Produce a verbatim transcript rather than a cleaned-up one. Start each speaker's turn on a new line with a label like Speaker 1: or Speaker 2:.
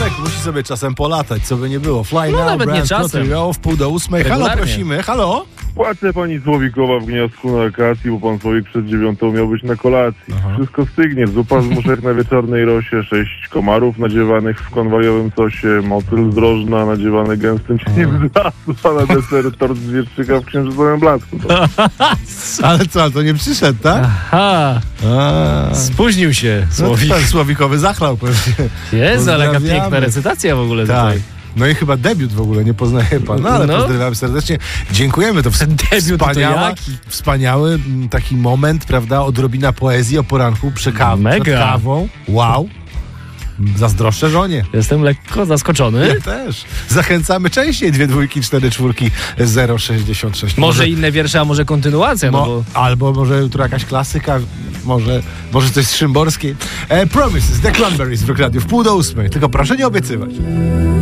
Speaker 1: Sławek musi sobie czasem polatać, co by nie było. Fly
Speaker 2: No,
Speaker 1: now,
Speaker 2: nawet nie
Speaker 1: Brand
Speaker 2: czasem.
Speaker 1: Pro, w pół do ósmej. Halo,
Speaker 2: Regularnie.
Speaker 1: prosimy. Halo?
Speaker 3: Płacę pani Słowikowa w Gniazdku na akacji, bo pan Słowik przed dziewiątą miał być na kolacji.
Speaker 1: Aha.
Speaker 3: Wszystko stygnie, zupa z muszek na wieczornej rosie, sześć komarów nadziewanych w konwaliowym sosie, motyl z rożna nadziewany gęstym cieniem z lasu, a na deser tort z wietrzyka w księżycowym blasku.
Speaker 1: Ale co, to nie przyszedł, tak?
Speaker 2: Aha,
Speaker 1: A.
Speaker 2: spóźnił się
Speaker 1: No,
Speaker 2: Słowik.
Speaker 1: ten Słowikowy zachlał pewnie.
Speaker 2: Jezu, ale jaka
Speaker 1: Pozdrawiamy.
Speaker 2: piękna recytacja w ogóle
Speaker 1: Tak.
Speaker 2: tutaj.
Speaker 1: No i chyba debiut w ogóle, nie poznaje pan. No ale
Speaker 2: No.
Speaker 1: pozdrawiamy serdecznie. Dziękujemy, to ws-
Speaker 2: Debiut to
Speaker 1: wspaniała,
Speaker 2: jaki?
Speaker 1: wspaniały m, taki moment, prawda, odrobina poezji o poranku przy kaw-
Speaker 2: Mega.
Speaker 1: przed kawą. Wow. Zazdroszczę żonie.
Speaker 2: Jestem lekko zaskoczony.
Speaker 1: Ja też. Zachęcamy częściej. Dwie dwójki, cztery czwórki, zero sześćdziesiąt sześć.
Speaker 2: Może inne wiersze, a może kontynuacja, no
Speaker 1: Mo-
Speaker 2: bo...
Speaker 1: Albo może jutro jakaś klasyka, może, może coś z Szymborskiej. E, Promises, The Cranberries w Rock Radio w pół do ósmej. Tylko proszę nie obiecywać.